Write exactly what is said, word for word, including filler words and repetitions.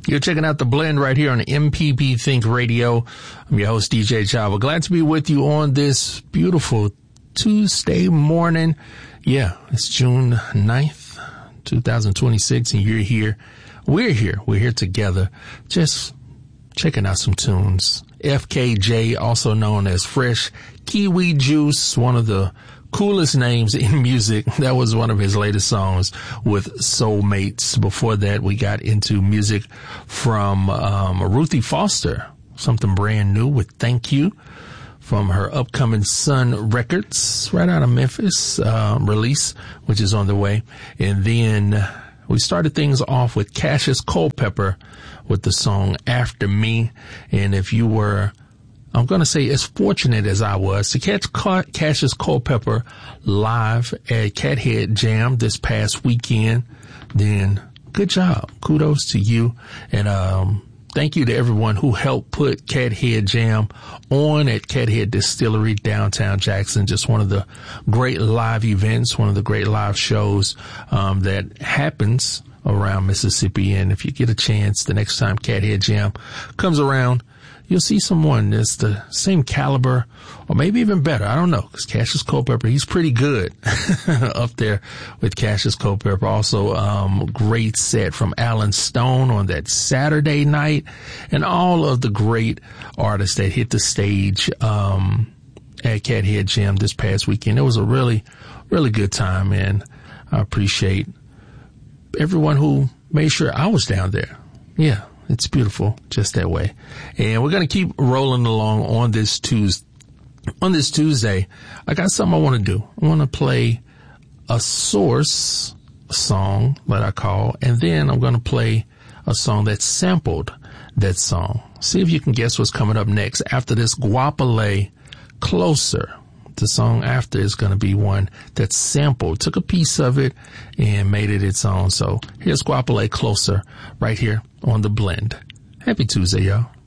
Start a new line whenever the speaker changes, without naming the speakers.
You're checking out The Blend right here on M P B Think Radio. I'm your host, D J Java. Glad to be with you on this beautiful Tuesday morning. Yeah, it's June ninth, twenty twenty-six, and you're here. We're here. We're here together, just checking out some tunes. F K J, also known as Fresh Kiwi Juice, one of the coolest names in music. That was one of his latest songs with Soulmates. Before that, we got into music from um, Ruthie Foster, something brand new with Thank You from her upcoming Sun Records, right out of Memphis, uh, release, which is on the way. And then we started things off with Cassius Culpepper with the song After Me. And if you were, I'm going to say, as fortunate as I was to catch Cassius Culpepper live at Cathead Jam this past weekend, then good job. Kudos to you. And um thank you to everyone who helped put Cathead Jam on at Cathead Distillery, downtown Jackson. Just one of the great live events, one of the great live shows um that happens around Mississippi. And if you get a chance, the next time Cathead Jam comes around, you'll see someone that's the same caliber or maybe even better. I don't know, because Cassius Culpepper, he's pretty good up there with Cassius Culpepper. Also, um, great set from Alan Stone on that Saturday night, and all of the great artists that hit the stage um, at Cathead Jam this past weekend. It was a really, really good time, and I appreciate everyone who made sure I was down there. Yeah. It's beautiful just that way. And we're going to keep rolling along on this Tuesday. On this Tuesday, I got something I want to do. I want to play a Source song that I call, and then I'm going to play a song that sampled that song. See if you can guess what's coming up next. After this, Guapale, Closer. The song after is going to be one that sampled, took a piece of it and made it its own. So here's Guapale, Closer, right here on The Blend. Happy Tuesday, y'all.